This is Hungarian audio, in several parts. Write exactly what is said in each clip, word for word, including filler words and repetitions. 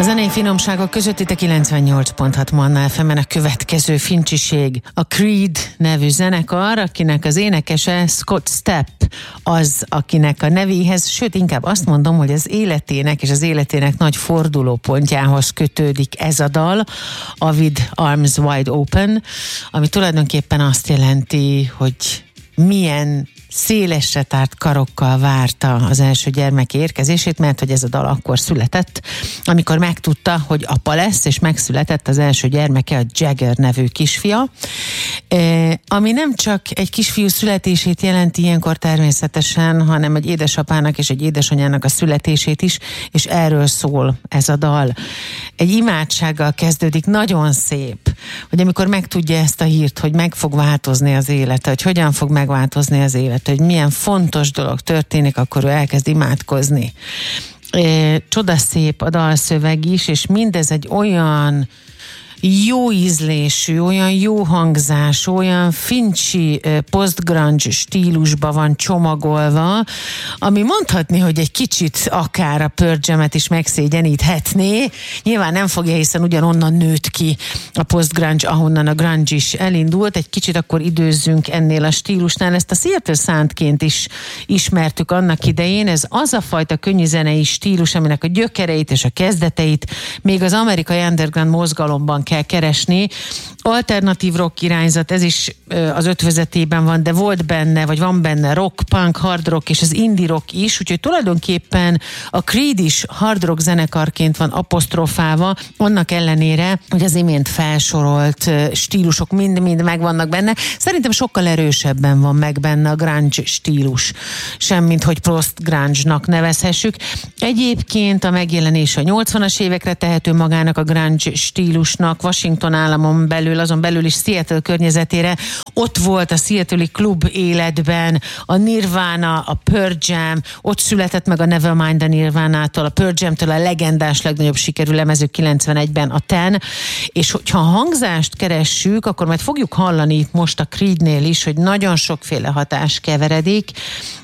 A zenei finomságok között itt a kilencvennyolc pont hat Manna ef emen a következő fincsiség. A Creed nevű zenekar, akinek az énekese Scott Stapp az, akinek a nevéhez, sőt inkább azt mondom, hogy az életének és az életének nagy fordulópontjához kötődik ez a dal, a With Arms Wide Open, ami tulajdonképpen azt jelenti, hogy milyen szélesre tárt karokkal várta az első gyermek érkezését, mert hogy ez a dal akkor született, amikor megtudta, hogy apa lesz, és megszületett az első gyermeke, a Jagger nevű kisfia, e, ami nem csak egy kisfiú születését jelenti ilyenkor természetesen, hanem egy édesapának és egy édesanyának a születését is, és erről szól ez a dal. Egy imádsággal kezdődik, nagyon szép, hogy amikor megtudja ezt a hírt, hogy meg fog változni az élete, hogy hogyan fog megváltozni az élet, hogy milyen fontos dolog történik, akkor ő elkezd imádkozni. E, csodaszép a dalszöveg is, és mindez egy olyan jó ízlésű, olyan jó hangzás, olyan fincsi post-grunge stílusba van csomagolva, ami mondhatni, hogy egy kicsit akár a Pearl Jam-et is megszégyeníthetné. Nyilván nem fogja, hiszen ugyanonnan nőtt ki a post-grunge, ahonnan a grunge is elindult. Egy kicsit akkor időzzünk ennél a stílusnál. Ezt a Seattle Soundként is ismertük annak idején. Ez az a fajta könnyűzenei stílus, aminek a gyökereit és a kezdeteit még az amerikai underground mozgalomban kell keresni. Alternatív rock irányzat, ez is az ötvözetében van, de volt benne, vagy van benne rock, punk, hard rock és az indie rock is, úgyhogy tulajdonképpen a Creed is hard rock zenekarként van apostrofálva, annak ellenére, hogy az imént felsorolt stílusok mind-mind megvannak benne. Szerintem sokkal erősebben van meg benne a grunge stílus, semmint hogy post-grunge-nak nevezhessük. Egyébként a megjelenés a nyolcvanas évekre tehető magának a grunge stílusnak, Washington államon belül, azon belül is Seattle környezetére. Ott volt a Seattle-i klub életben a Nirvana, a Pearl Jam, ott született meg a Nevermind a Nirvánától, a Pearl Jam-től a legendás legnagyobb sikerű lemezük kilencvenegyben a Ten, és hogyha a hangzást keressük, akkor majd fogjuk hallani itt most a Creednél is, hogy nagyon sokféle hatás keveredik.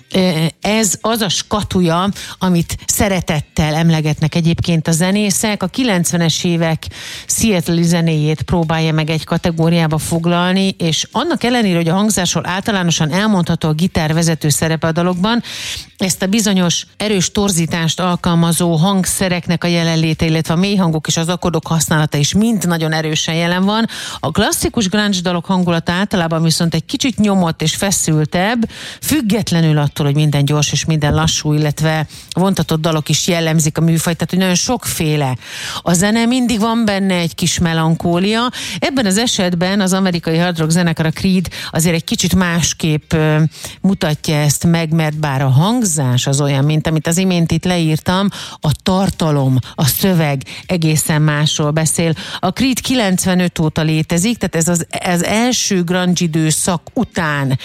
Ez az a skatuja, amit szeretettel emlegetnek egyébként a zenészek. A kilencvenes évek Seattle zenéjét próbálja meg egy kategóriába foglalni, és annak ellenére, hogy a hangzásról általánosan elmondható a gitár vezető szerepe a dalokban, ezt a bizonyos erős torzítást alkalmazó hangszereknek a jelenléte, illetve a mélyhangok és az akkordok használata is mind nagyon erősen jelen van. A klasszikus grunge dalok hangulata általában viszont egy kicsit nyomott és feszültebb, függetlenül attól, hogy minden gyors és minden lassú, illetve vontatott dalok is jellemzik a műfajt, tehát hogy nagyon sokféle. A zene mindig van benne egy kis melankólia. Ebben az esetben az amerikai hard rock zenekar, a Creed azért egy kicsit másképp uh, mutatja ezt meg, mert bár a hangzás az olyan, mint amit az imént itt leírtam, a tartalom, a szöveg egészen másról beszél. A Creed kilencvenöt óta létezik, tehát ez az, az első grunge időszak után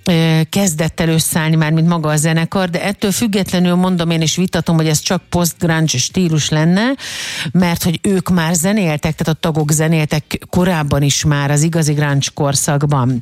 kezdett el összeállni már, mint maga a zenekar, de ettől függetlenül mondom, én is vitatom, hogy ez csak post-grunge stílus lenne, mert hogy ők már zenéltek, tehát a tagok zenéltek korábban is már az igazi grunge korszakban.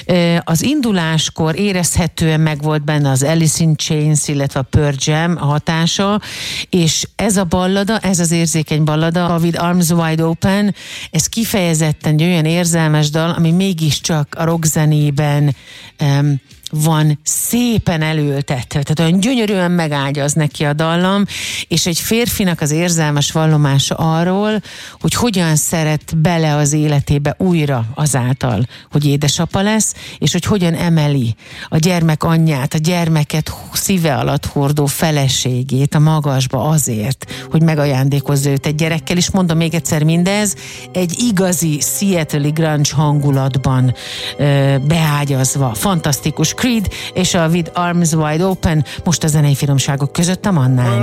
Az induláskor érezhetően megvolt benne az Alice in Chains, illetve a Pearl Jam hatása, és ez a ballada, ez az érzékeny ballada, a With Arms Wide Open, ez kifejezetten egy olyan érzelmes dal, ami mégiscsak a rockzenében um, van szépen elültetve, tehát olyan gyönyörűen megágyaz neki a dallam, és egy férfinak az érzelmes vallomása arról, hogy hogyan szeret bele az életébe újra azáltal, hogy édesapa lesz, és hogy hogyan emeli a gyermek anyját, a gyermeket szíve alatt hordó feleségét a magasba azért, hogy megajándékozza őt egy gyerekkel, és mondom még egyszer, mindez egy igazi Seattle-i grunge hangulatban ö, beágyazva. Fantasztikus. Creed és a With Arms Wide Open most a zenei finomságok között a Mannán.